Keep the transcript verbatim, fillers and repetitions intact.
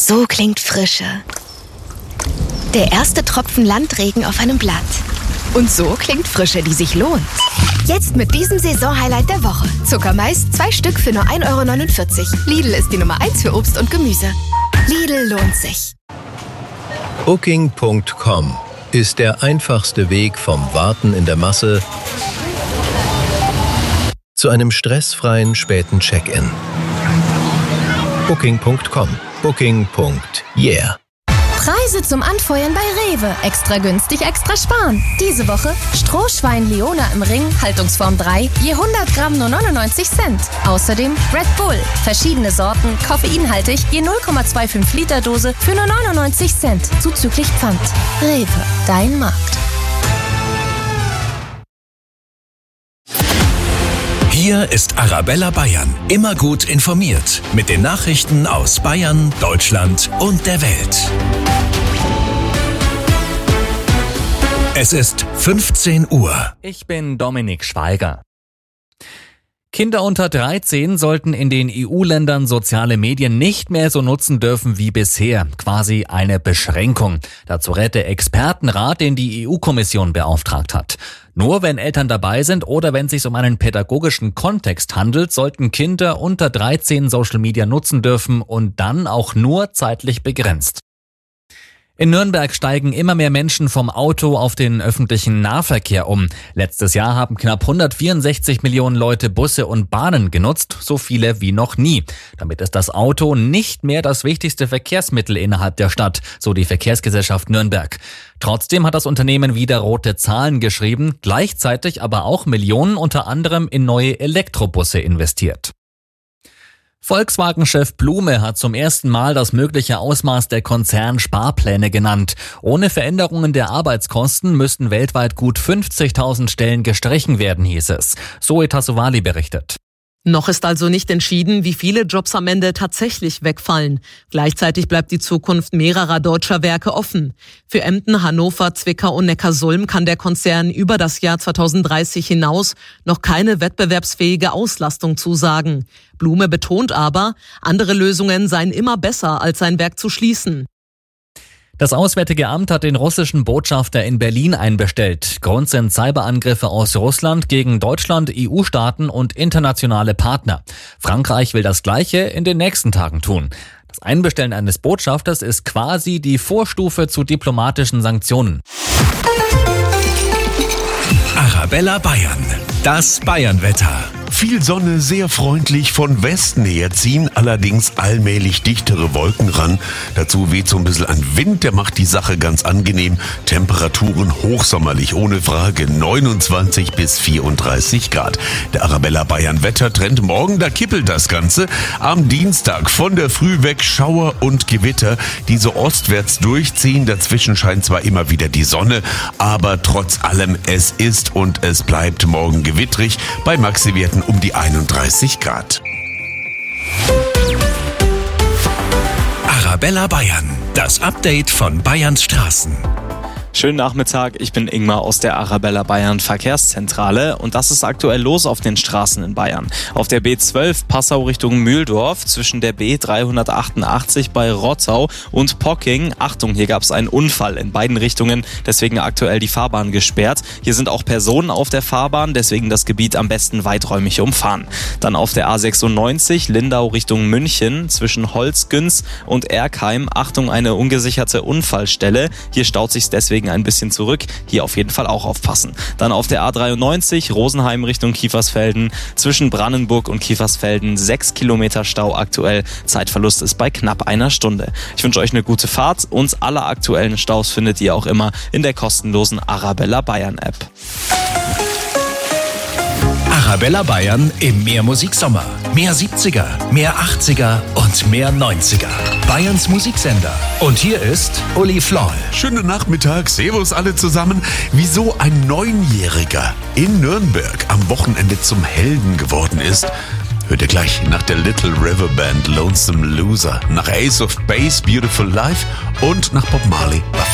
So klingt Frische. Der erste Tropfen Landregen auf einem Blatt. Und so klingt Frische, die sich lohnt. Jetzt mit diesem Saisonhighlight der Woche. Zuckermais, zwei Stück für nur ein Euro neunundvierzig. Lidl ist die Nummer eins für Obst und Gemüse. Lidl lohnt sich. Booking Punkt com ist der einfachste Weg vom Warten in der Masse zu einem stressfreien späten Check-in. Booking Punkt com. Booking. Yeah. Preise zum Anfeuern bei Rewe. Extra günstig, extra sparen. Diese Woche Strohschwein Leona im Ring, Haltungsform drei, je hundert Gramm nur neunundneunzig Cent. Außerdem Red Bull, verschiedene Sorten, koffeinhaltig, je null Komma fünfundzwanzig Liter Dose für nur neunundneunzig Cent, zuzüglich Pfand. Rewe, dein Markt. Hier ist Arabella Bayern, immer gut informiert mit den Nachrichten aus Bayern, Deutschland und der Welt. Es ist fünfzehn Uhr. Ich bin Dominik Schweiger. Kinder unter dreizehn sollten in den E U-Ländern soziale Medien nicht mehr so nutzen dürfen wie bisher. Quasi eine Beschränkung. Dazu rät der Expertenrat, den die E U-Kommission beauftragt hat. Nur wenn Eltern dabei sind oder wenn es sich um einen pädagogischen Kontext handelt, sollten Kinder unter dreizehn Social Media nutzen dürfen und dann auch nur zeitlich begrenzt. In Nürnberg steigen immer mehr Menschen vom Auto auf den öffentlichen Nahverkehr um. Letztes Jahr haben knapp hundertvierundsechzig Millionen Leute Busse und Bahnen genutzt, so viele wie noch nie. Damit ist das Auto nicht mehr das wichtigste Verkehrsmittel innerhalb der Stadt, so die Verkehrsgesellschaft Nürnberg. Trotzdem hat das Unternehmen wieder rote Zahlen geschrieben, gleichzeitig aber auch Millionen unter anderem in neue Elektrobusse investiert. Volkswagen-Chef Blume hat zum ersten Mal das mögliche Ausmaß der Konzernsparpläne genannt. Ohne Veränderungen der Arbeitskosten müssten weltweit gut fünfzigtausend Stellen gestrichen werden, hieß es. Zoe Tassovali berichtet. Noch ist also nicht entschieden, wie viele Jobs am Ende tatsächlich wegfallen. Gleichzeitig bleibt die Zukunft mehrerer deutscher Werke offen. Für Emden, Hannover, Zwickau und Neckarsulm kann der Konzern über das Jahr zweitausenddreißig hinaus noch keine wettbewerbsfähige Auslastung zusagen. Blume betont aber, andere Lösungen seien immer besser, als sein Werk zu schließen. Das Auswärtige Amt hat den russischen Botschafter in Berlin einbestellt. Grund sind Cyberangriffe aus Russland gegen Deutschland, E U-Staaten und internationale Partner. Frankreich will das Gleiche in den nächsten Tagen tun. Das Einbestellen eines Botschafters ist quasi die Vorstufe zu diplomatischen Sanktionen. Arabella Bayern, das Bayernwetter. Viel Sonne, sehr freundlich von Westen her ziehen allerdings allmählich dichtere Wolken ran. Dazu weht so ein bisschen ein Wind, der macht die Sache ganz angenehm. Temperaturen hochsommerlich, ohne Frage, neunundzwanzig bis vierunddreißig Grad. Der Arabella Bayern Wettertrend morgen, da kippelt das Ganze. Am Dienstag von der Früh weg Schauer und Gewitter, die so ostwärts durchziehen. Dazwischen scheint zwar immer wieder die Sonne, aber trotz allem, es ist und es bleibt morgen gewittrig bei Maxi-Werten um die einunddreißig Grad. Arabella Bayern, das Update von Bayerns Straßen. Schönen Nachmittag, ich bin Ingmar aus der Arabella Bayern Verkehrszentrale und das ist aktuell los auf den Straßen in Bayern. Auf der B zwölf Passau Richtung Mühldorf zwischen der B dreihundertachtundachtzig bei Rottau und Pocking. Achtung, hier gab es einen Unfall in beiden Richtungen, deswegen aktuell die Fahrbahn gesperrt. Hier sind auch Personen auf der Fahrbahn, deswegen das Gebiet am besten weiträumig umfahren. Dann auf der A sechsundneunzig Lindau Richtung München zwischen Holzgünz und Erkheim. Achtung, eine ungesicherte Unfallstelle. Hier staut sich deswegen ein bisschen zurück. Hier auf jeden Fall auch aufpassen. Dann auf der A dreiundneunzig Rosenheim Richtung Kiefersfelden. Zwischen Brandenburg und Kiefersfelden sechs Kilometer Stau aktuell. Zeitverlust ist bei knapp einer Stunde. Ich wünsche euch eine gute Fahrt und alle aktuellen Staus findet ihr auch immer in der kostenlosen Arabella Bayern App. Arabella Bayern im Mehrmusiksommer. Mehr siebziger, mehr achtziger und mehr neunziger. Bayerns Musiksender. Und hier ist Uli Floll. Schönen Nachmittag, servus alle zusammen. Wieso ein Neunjähriger in Nürnberg am Wochenende zum Helden geworden ist, hört ihr gleich nach der Little River Band Lonesome Loser, nach Ace of Base Beautiful Life und nach Bob Marley.